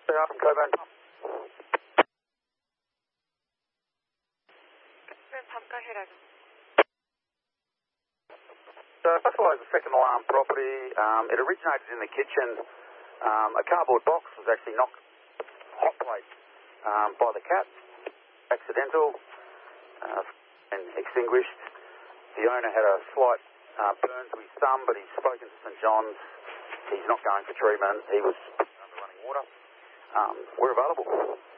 They're up in Coburn Pump. Coburn Pump, go ahead, over. So Buffalo is a second alarm property. It originated in the kitchen. A cardboard box was actually knocked hot plate by the cat. Accidental and extinguished. The owner had a slight burn to his thumb, but he's spoken to St John's. He's not going for treatment. He was under running water. We're available.